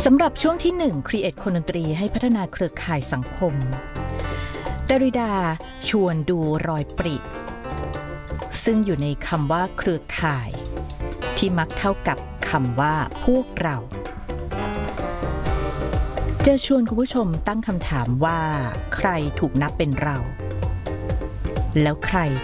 สำหรับช่วงที่ 1 Create คนดนตรีให้พัฒนาเครือข่ายสังคมเดริดาชวนดูรอยปริซึ่งอยู่ในคำว่าเครือข่ายที่มักเท่ากับคำว่าพวกเราจะชวนคุณผู้ชมตั้งคำถามว่าใครถูกนับเป็นเราแล้วใคร